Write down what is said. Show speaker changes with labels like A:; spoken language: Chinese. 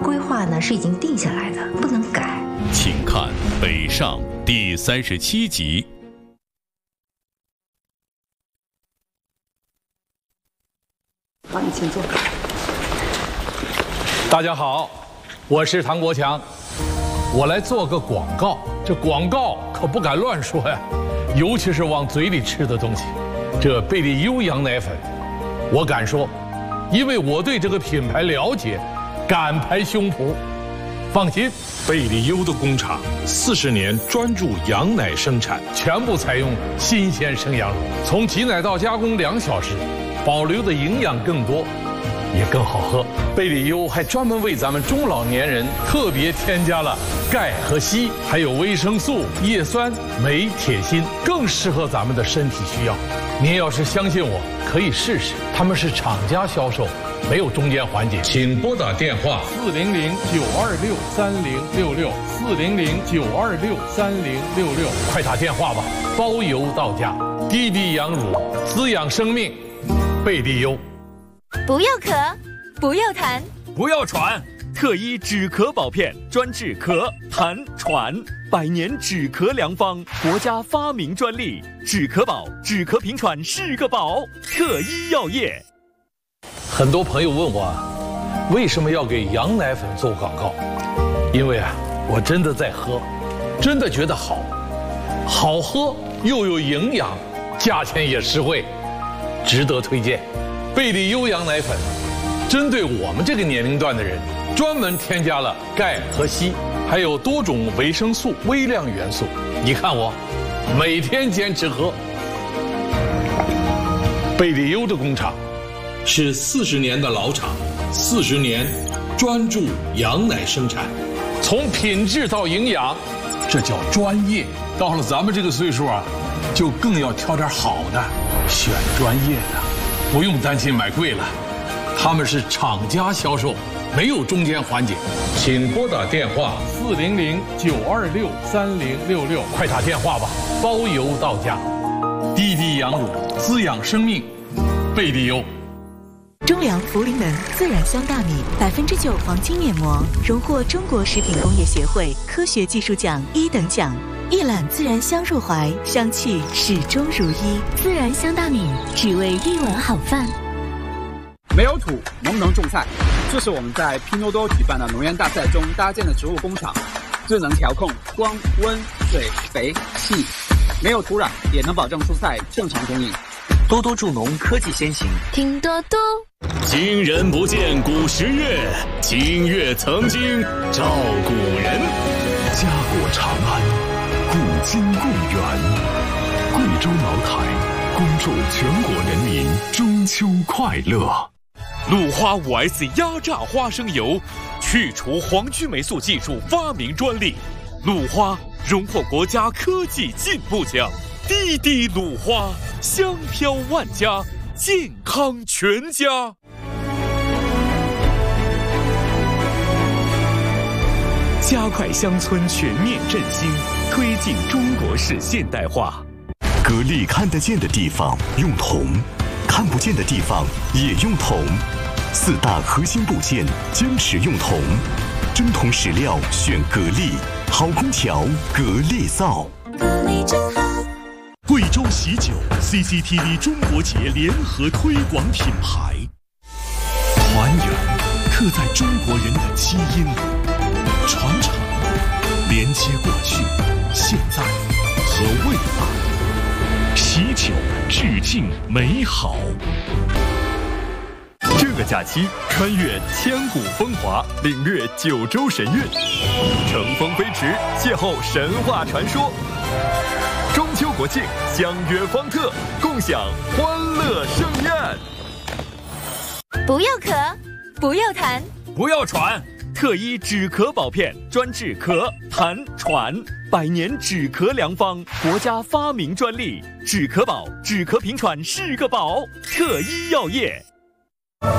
A: 规划呢是已经定下来的，不能改。
B: 请看《北上》第37集。
C: 好，你请坐。
D: 大家好，我是唐国强，我来做个广告。这广告可不敢乱说呀，尤其是往嘴里吃的东西。这贝利优羊奶粉，我敢说，因为我对这个品牌了解，敢拍胸脯。放心，贝利优的工厂40年专注羊奶生产，全部采用新鲜生羊乳，从挤奶到加工2小时，保留的营养更多，也更好喝。贝利优还专门为咱们中老年人特别添加了钙和硒，还有维生素、叶酸、镁、铁、锌，更适合咱们的身体需要。您要是相信我，可以试试。他们是厂家销售，没有中间环节。请拨打电话400-926-3066，400-926-3066，快打电话吧，包邮到家。滴滴羊乳，滋养生命，贝利优。
E: 不要咳，不要痰，
F: 不要喘，特医止咳宝片，专治咳、痰、喘，100年止咳良方，国家发明专利。止咳宝，止咳平喘是个宝。特医药业。
D: 很多朋友问我，为什么要给羊奶粉做广告？因为我真的在喝，真的觉得好，好喝又有营养，价钱也实惠，值得推荐。贝利优羊奶粉，针对我们这个年龄段的人，专门添加了钙和硒，还有多种维生素、微量元素。你看我，每天坚持喝。贝利优的工厂是40年的老厂，40年专注羊奶生产，从品质到营养，这叫专业。到了咱们这个岁数就更要挑点好的，选专业的。不用担心买贵了，他们是厂家销售，没有中间环节。请拨打电话400-926-3066，快打电话吧，包邮到家。滴滴羊乳，滋养生命，贝利优。
G: 中粮茯苓能自然香大米9%黄金面膜，荣获中国食品工业协会科学技术奖1等奖。一揽自然香入怀，香气始终如一。自然香大米，只为一碗好饭。
C: 没有土能不能种菜？这是我们在拼多多举办的农园大赛中搭建的植物工厂，最能调控光、温、水、肥、气，没有土壤也能保证蔬菜正常供应。
H: 多多助农科技先行，
E: 拼多多。
B: 今人不见古时月，今月曾经照古人。
I: 家国长安，古今共源。贵州茅台恭祝全国人民中秋快乐。
F: 鲁花5S 压榨花生油，去除黄曲霉素技术发明专利。鲁花荣获国家科技进步奖。滴滴鲁花，香飘万家，健康全家。加快乡村全面振兴，推进中国式现代化。
I: 格力看得见的地方用铜，看不见的地方也用铜。4大核心部件坚持用铜，真铜实料选格力，好空调格力造。
G: 格力真好。
I: 贵州喜酒 CCTV 中国节联合推广品牌，团圆刻在中国人的基因里，传承连接过去、现在和未来。喜酒致敬美好。
F: 这个假期穿越千古风华，领略九州神韵，乘风飞驰，邂逅神话传说。中秋国庆相约方特，共享欢乐盛宴。
E: 不要咳，不要痰，
F: 不要喘，特医止咳宝片，专治咳、痰、喘，100年止咳良方，国家发明专利。止咳宝，止咳平喘是个宝。特医药业。